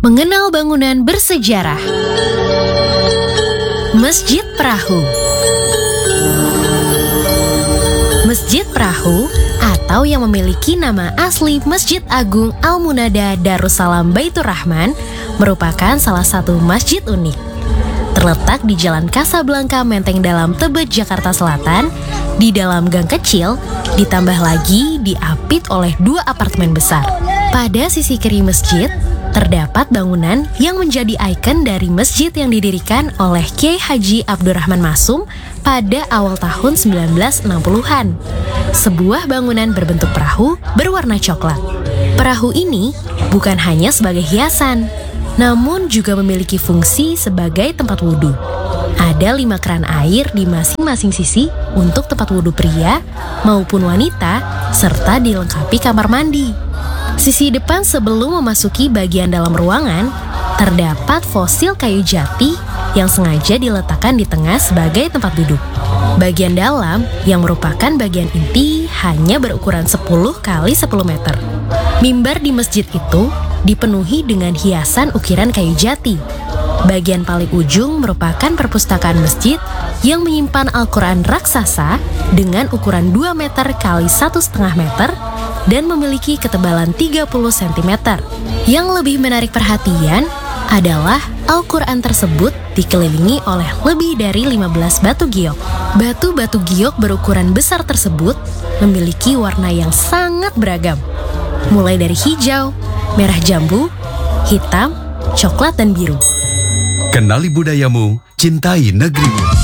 Mengenal bangunan bersejarah. Masjid Perahu. Masjid Perahu atau yang memiliki nama asli Masjid Agung Al-Munada Darussalam Baitur Rahman merupakan salah satu masjid unik. Terletak di Jalan Kasablanka Menteng Dalam, Tebet, Jakarta Selatan, di dalam gang kecil, ditambah lagi diapit oleh 2 apartemen besar. Pada sisi kiri masjid, terdapat bangunan yang menjadi ikon dari masjid yang didirikan oleh Kiai Haji Abdurrahman Masum pada awal tahun 1960-an. Sebuah bangunan berbentuk perahu berwarna coklat. Perahu ini bukan hanya sebagai hiasan, namun juga memiliki fungsi sebagai tempat wudhu. Ada 5 keran air di masing-masing sisi untuk tempat wudhu pria maupun wanita, serta dilengkapi kamar mandi. Sisi depan sebelum memasuki bagian dalam ruangan, terdapat fosil kayu jati yang sengaja diletakkan di tengah sebagai tempat duduk. Bagian dalam yang merupakan bagian inti hanya berukuran 10 x 10 meter. Mimbar di masjid itu dipenuhi dengan hiasan ukiran kayu jati. Bagian paling ujung merupakan perpustakaan masjid yang menyimpan Al-Quran raksasa dengan ukuran 2 meter x 1,5 meter dan memiliki ketebalan 30 cm. Yang lebih menarik perhatian adalah Al-Quran tersebut dikelilingi oleh lebih dari 15 batu giok. Batu-batu giok berukuran besar tersebut memiliki warna yang sangat beragam, mulai dari hijau, merah jambu, hitam, coklat, dan biru. Kenali budayamu, cintai negerimu.